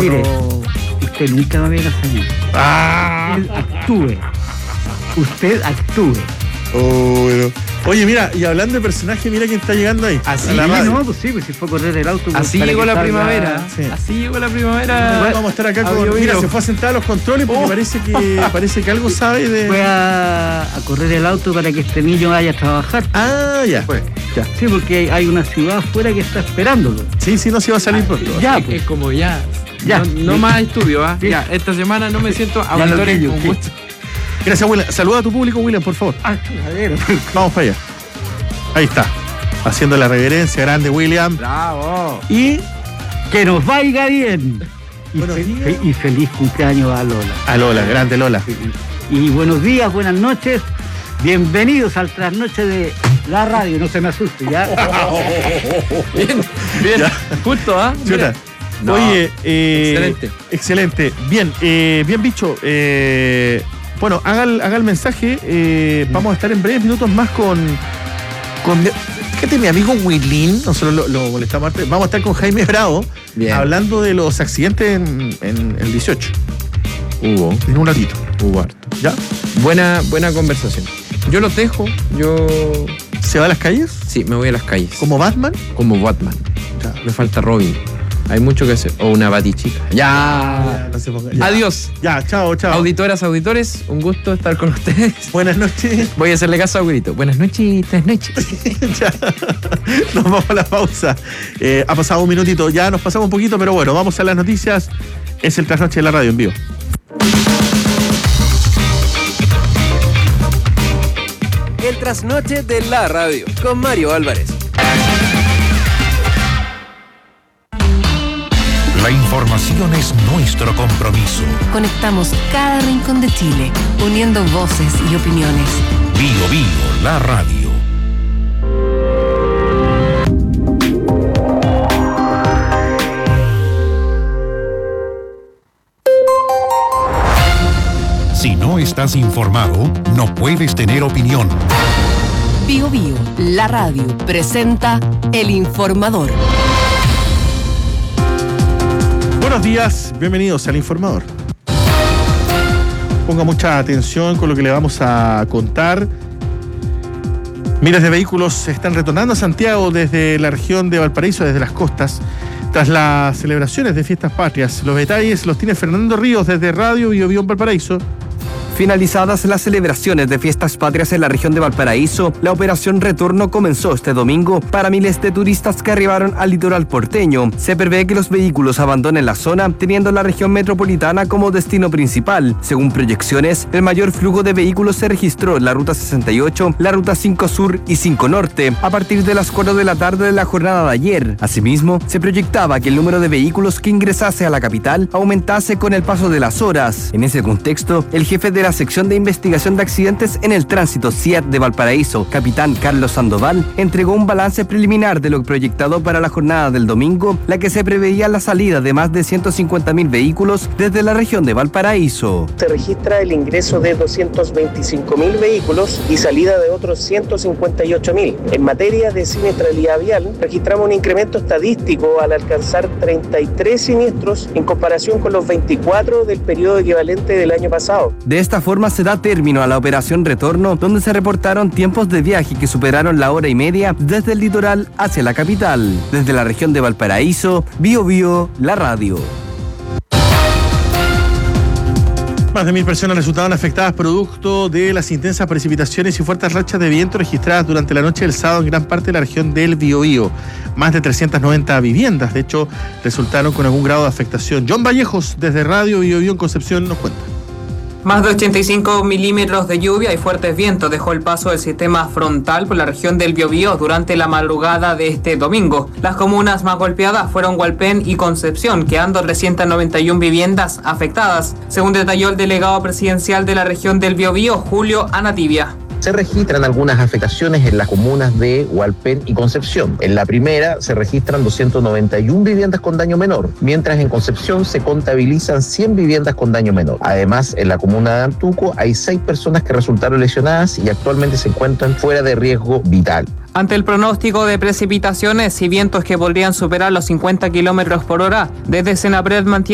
Mire, usted nunca va a ver a salir. Usted actúe. Bueno. Oye, mira, y hablando de personaje, mira quién está llegando ahí. Así no, pues sí, pues si fue a correr el auto. Así llegó la primavera. Sí. Así llegó la primavera. Vamos a estar acá con. Mira, se fue a sentar a los controles porque parece que algo sabe de. Fue a correr el auto para que este niño vaya a trabajar. Ah, ya. Pues, ya. Sí, porque hay una ciudad afuera que está esperándolo. Sí, no se va a salir pronto. Ya, Es como ya. Ya. No más estudio, ¿ah? Sí. Ya, esta semana no me siento Ya lo auditores pillo, con sí. gusto. Gracias, William. Saluda a tu público, William, por favor. Chuladero. Vamos para allá. Ahí está. Haciendo la reverencia, grande William. Bravo. Y Que nos vaya bien. Buenos días. Y feliz cumpleaños a Lola. a Lola, grande Lola. Y buenos días, buenas noches. Bienvenidos al trasnoche de la radio. No se me asuste, ¿ya? Bien. Ya. Justo, ¿ah? Chuta. No, Oye, excelente. Bien, bien bicho. Bueno, haga el mensaje. Vamos a estar en breves minutos más con fíjate, mi amigo Willín. Nosotros lo molestamos antes. Vamos a estar con Jaime Bravo. Bien. Hablando de los accidentes en el 18. Hubo En un ratito. harto. ¿Ya? Buena conversación. Yo los dejo. ¿Se va a las calles? Sí, me voy a las calles. ¿Como Batman? Como Batman. Ya. Me falta Robin. Hay mucho que hacer. O una batichica. Ya. No se ponga. Ya. Adiós. Ya, chao. Auditoras, auditores, un gusto estar con ustedes. Buenas noches. Voy a hacerle caso a Agüerito. Buenas noches. Ya. Nos vamos a la pausa. Ha pasado un minutito, ya nos pasamos un poquito, pero bueno, vamos a las noticias. Es el trasnoche de la radio en vivo. El trasnoche de la radio con Mario Álvarez. La información es nuestro compromiso. Conectamos cada rincón de Chile, uniendo voces y opiniones. Bio, la radio. Si no estás informado, no puedes tener opinión. Bio, la radio, presenta El Informador. Buenos días, bienvenidos al Informador. Ponga mucha atención con lo que le vamos a contar. Miles de vehículos se están retornando a Santiago desde la región de Valparaíso, desde las costas, tras las celebraciones de fiestas patrias. Los detalles los tiene Fernando Ríos desde Radio Bio en Valparaíso. Finalizadas las celebraciones de fiestas patrias en la región de Valparaíso, la operación Retorno comenzó este domingo para miles de turistas que arribaron al litoral porteño. Se prevé que los vehículos abandonen la zona, teniendo la región metropolitana como destino principal. Según proyecciones, el mayor flujo de vehículos se registró en la Ruta 68, la Ruta 5 Sur y 5 Norte, a partir de las 4 de la tarde de la jornada de ayer. Asimismo, se proyectaba que el número de vehículos que ingresase a la capital aumentase con el paso de las horas. En ese contexto, el jefe de la sección de investigación de accidentes en el tránsito CIAT de Valparaíso, capitán Carlos Sandoval, entregó un balance preliminar de lo proyectado para la jornada del domingo, la que se preveía la salida de más de 150.000 vehículos desde la región de Valparaíso. Se registra el ingreso de 225.000 vehículos y salida de otros 158.000. En materia de siniestralidad vial, registramos un incremento estadístico al alcanzar 33 siniestros en comparación con los 24 del periodo equivalente del año pasado. De esta forma se da término a la operación Retorno, donde se reportaron tiempos de viaje que superaron la hora y media desde el litoral hacia la capital. Desde la región de Valparaíso, Bio, la radio. Más de 1.000 personas resultaron afectadas producto de las intensas precipitaciones y fuertes rachas de viento registradas durante la noche del sábado en gran parte de la región del Biobío. Más de 390 viviendas, de hecho, resultaron con algún grado de afectación. John Vallejos, desde Radio Biobío en Concepción, nos cuenta. Más de 85 milímetros de lluvia y fuertes vientos dejó el paso del sistema frontal por la región del Biobío durante la madrugada de este domingo. Las comunas más golpeadas fueron Hualpén y Concepción, quedando 391 viviendas afectadas, según detalló el delegado presidencial de la región del Biobío, Julio Anativia. Se registran algunas afectaciones en las comunas de Hualpén y Concepción. En la primera se registran 291 viviendas con daño menor, mientras en Concepción se contabilizan 100 viviendas con daño menor. Además, en la comuna de Antuco hay 6 personas que resultaron lesionadas y actualmente se encuentran fuera de riesgo vital. Ante el pronóstico de precipitaciones y vientos que podrían superar los 50 km/h, desde Senapred mantiene